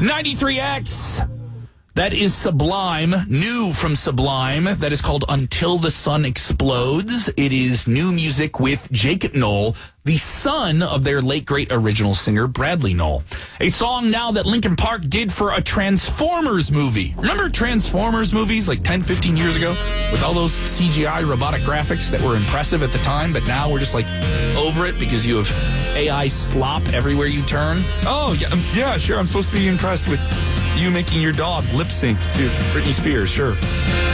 93X. That is Sublime, new from Sublime. That is called Until the Sun Explodes. It is new music with Jacob Knoll, the son of their late great original singer, Bradley Knoll. A song now that Linkin Park did for a Transformers movie. Remember Transformers movies like 10, 15 years ago? With all those CGI robotic graphics that were impressive at the time, but now we're just like over it because you have AI slop everywhere you turn. Oh, yeah, sure. I'm supposed to be impressed with you making your dog lip sync to Britney Spears, sure.